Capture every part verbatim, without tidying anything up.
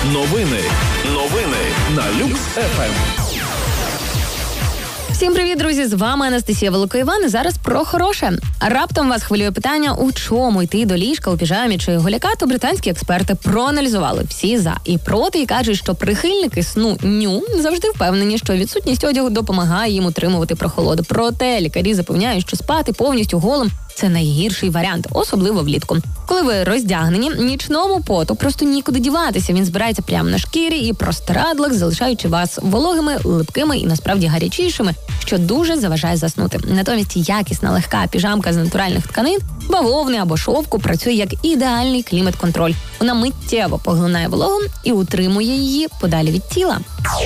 Новини. Новини на Люкс еф ем. Всім привіт, друзі! З вами Анастасія Великоїван. І зараз про хороше. Раптом вас хвилює питання, у чому йти до ліжка у піжамі чи голяка, то британські експерти проаналізували всі за і проти і кажуть, що прихильники сну ню завжди впевнені, що відсутність одягу допомагає їм утримувати прохолоду. Проте лікарі запевняють, що спати повністю голим – це найгірший варіант, особливо влітку. Коли ви роздягнені, нічному поту просто нікуди діватися. Він збирається прямо на шкірі і простирадлах, залишаючи вас вологими, липкими і насправді гарячішими, що дуже заважає заснути. Натомість якісна легка піжамка з натуральних тканин, бавовни або шовку працює як ідеальний клімат-контроль. Вона миттєво поглинає вологу і утримує її подалі від тіла.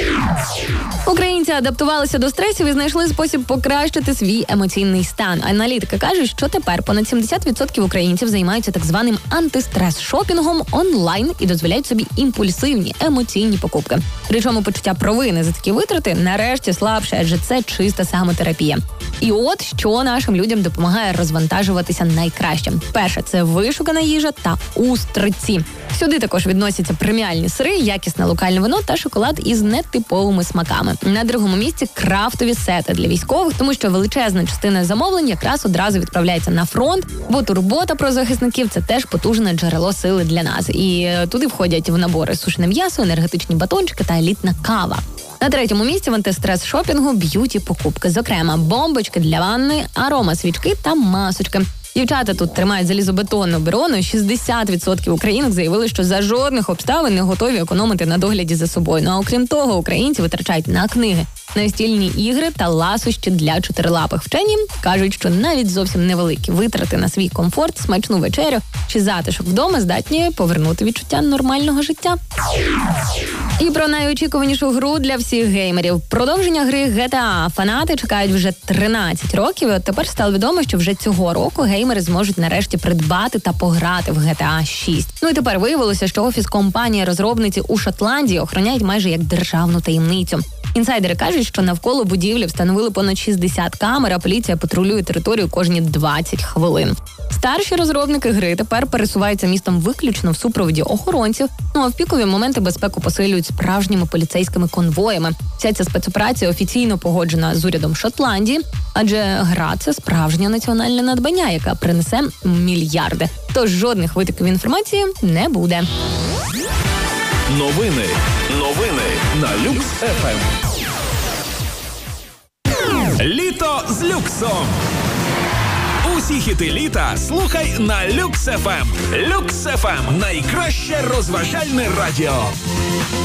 Українці адаптувалися до стресів і знайшли спосіб покращити свій емоційний стан. Аналітики кажуть, що тепер понад сімдесят відсотків українців займаються так званим антистрес-шопінгом онлайн і дозволяють собі імпульсивні емоційні покупки. Причому почуття провини за такі витрати нарешті слабше, адже це чиста самотерапія. І от що нашим людям допомагає розвантажуватися найкраще. Перше – це вишукана їжа та устриці. Сюди також відносяться преміальні сири, якісне локальне вино та шоколад із нетиповими смаками. На другому місці – крафтові сети для військових, тому що величезна частина замовлень якраз одразу відправляється на фронт, бо турбота про захисників – це теж потужне джерело сили для нас. І туди входять в набори сушене м'ясо, енергетичні батончики та елітна кава. На третьому місці в антистрес-шопінгу – б'юті-покупки, зокрема бомбочки для ванни, аромасвічки та масочки. Дівчата тут тримають залізобетонну оборону. шістдесят відсотків українок заявили, що за жодних обставин не готові економити на догляді за собою. Ну а окрім того, українці витрачають на книги, настільні ігри та ласощі для чотирилапих. Вчені кажуть, що навіть зовсім невеликі витрати на свій комфорт, смачну вечерю чи затишок вдома здатні повернути відчуття нормального життя. І про найочікуванішу гру для всіх геймерів. Продовження гри джі ті ей фанати чекають вже тринадцять років, і от тепер стало відомо, що вже цього року геймери зможуть нарешті придбати та пограти в джі ті ей шість. Ну і тепер виявилося, що офіс компанії-розробниці у Шотландії охороняють майже як державну таємницю. Інсайдери кажуть, що навколо будівлі встановили понад шістдесят камер, а поліція патрулює територію кожні двадцять хвилин. Старші розробники гри тепер пересуваються містом виключно в супроводі охоронців, ну а в пікові моменти безпеку посилюють справжніми поліцейськими конвоями. Вся ця спецоперація офіційно погоджена з урядом Шотландії, адже гра – це справжнє національне надбання, яка принесе мільярди. Тож жодних витоків інформації не буде. Новини. Новини на Люкс еф ем. Літо з люксом. Усі хіти літа слухай на Люкс еф ем. Люкс еф ем – найкраще розважальне радіо.